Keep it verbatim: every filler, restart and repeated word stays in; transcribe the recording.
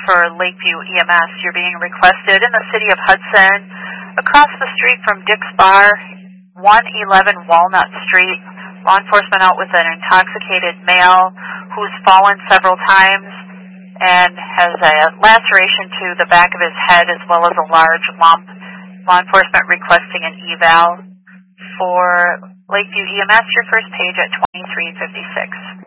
for Lakeview E M S. You're being requested in the city of Hudson, across the street from Dick's Bar, one eleven Walnut Street. Law enforcement out with an intoxicated male who's fallen several times and has a laceration to the back of his head as well as a large lump. Law enforcement requesting an eval for Lakeview E M S, your first page at twenty-three fifty-six.